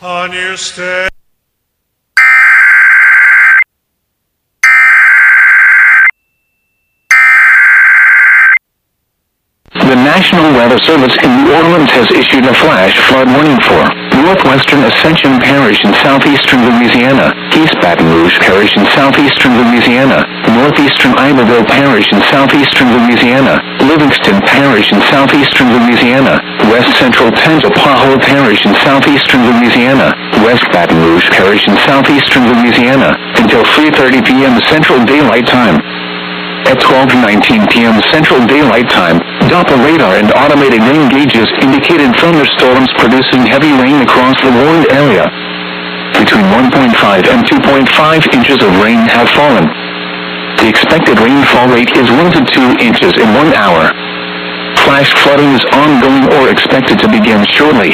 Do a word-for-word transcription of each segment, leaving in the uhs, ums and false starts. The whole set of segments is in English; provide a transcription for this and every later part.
on your stay. The National Weather Service in New Orleans has issued a flash flood warning for Northwestern Ascension Parish in southeastern Louisiana, East Baton Rouge Parish in southeastern Louisiana, Northeastern Iberville Parish in southeastern Louisiana, Livingston Parish in southeastern Louisiana, West Central Tangipahoa Parish in southeastern Louisiana, West Baton Rouge Parish in southeastern Louisiana, until three thirty p m Central Daylight Time. At twelve nineteen p m Central Daylight Time, Doppler radar and automated rain gauges indicated thunderstorms producing heavy rain across the warned area. Between one point five and two point five inches of rain have fallen. The expected rainfall rate is one to two inches in one hour. Flash flooding is ongoing or expected to begin shortly.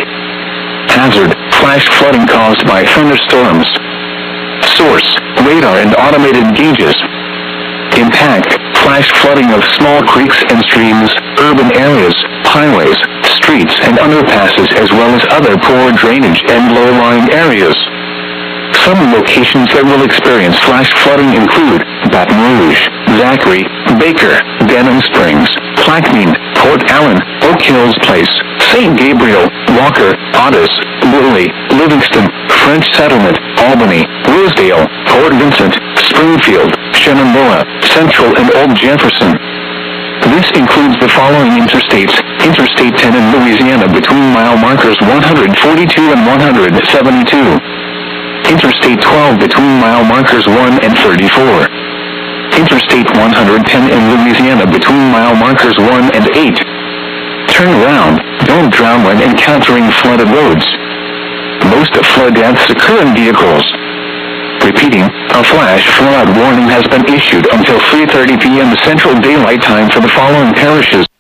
Hazard: flash flooding caused by thunderstorms. Source: radar and automated gauges. Impact: flash flooding of small creeks and streams, urban areas, highways, streets and underpasses as well as other poor drainage and low-lying areas. Some locations that will experience flash flooding include Baton Rouge, Zachary, Baker, Denham Springs, Plaquemine, Port Allen, Oak Hills Place, Saint Gabriel, Walker, Otis, Lilly, Livingston, French Settlement, Albany, Rosedale, Port Vincent, Springfield, Shenandoah, Central and Old Jefferson. This includes the following interstates: Interstate ten in Louisiana between mile markers one forty-two and one seventy-two. Interstate twelve between mile markers one and thirty-four. Interstate one ten in Louisiana between mile markers one and eight. Turn around, don't drown when encountering flooded roads. Most flood deaths occur in vehicles. Repeating, a flash flood warning has been issued until three thirty p m Central Daylight Time for the following parishes: